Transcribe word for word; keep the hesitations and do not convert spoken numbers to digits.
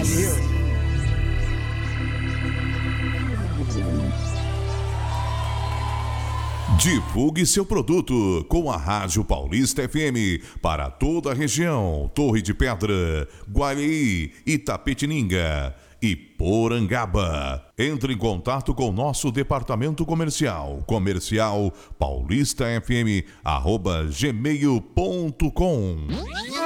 Valeu! Divulgue seu produto com a Rádio Paulista F M para toda a região: Torre de Pedra, Guareí, Itapetininga e Porangaba. Entre em contato com nosso departamento comercial, comercial paulistafm arroba gmail ponto com.